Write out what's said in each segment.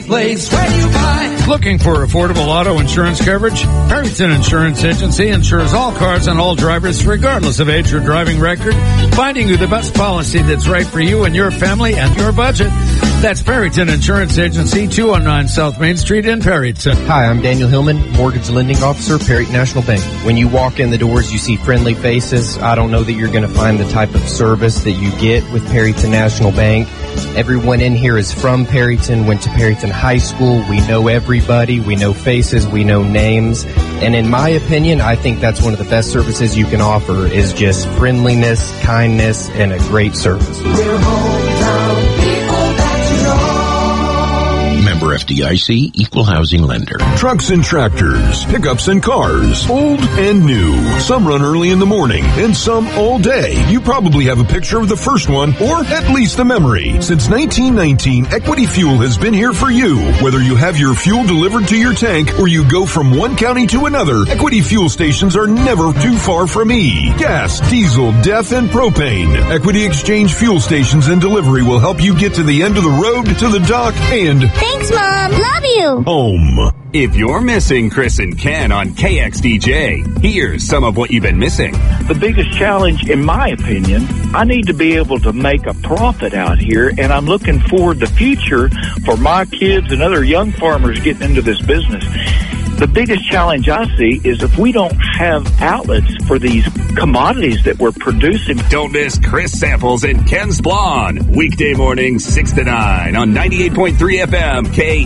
place where you buy. Looking for affordable auto insurance coverage? Perryton Insurance Agency insures all cars and all drivers regardless of age or driving record, finding you the best policy that's right for you and your family and your budget. That's Perryton Insurance Agency, 209 South Main Street in Perryton. Hi, I'm Daniel Hillman, Mortgage Lending Officer, Perryton National Bank. When you walk in the doors, you see friendly faces. I don't know that you're going to find the type of service that you get with Perryton National Bank. Everyone in here is from Perryton, went to Perryton High School. We know everybody. We know faces. We know names. And in my opinion, I think that's one of the best services you can offer is just friendliness, kindness, and a great service. We're hometown people that you know. Member FDIC, Equal Housing Lender. Trucks and tractors, pickups and cars, old and new. Some run early in the morning and some all day. You probably have a picture of the first one or at least a memory. Since 1919, Equity Fuel has been here for you. Whether you have your fuel delivered to your tank or you go from one county to another, Equity Fuel stations are never too far from E. Gas, diesel, DEF, and propane. Equity Exchange fuel stations and delivery will help you get to the end of the road, to the dock, and Thanks, Mom. Love you. home. If you're missing Chris and Ken on KXDJ, here's some of what you've been missing. The biggest challenge, in my opinion, I need to be able to make a profit out here, and I'm looking forward to the future for my kids and other young farmers getting into this business. The biggest challenge I see is if we don't have outlets for these commodities that we're producing. Don't miss Chris Samples and Ken Splon, weekday mornings 6 to 9 on 98.3 FM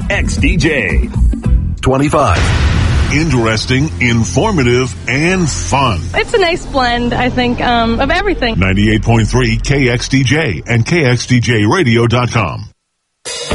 KXDJ. 25. Interesting, informative, and fun. It's a nice blend, I think, of everything. 98.3 KXDJ and KXDJRadio.com.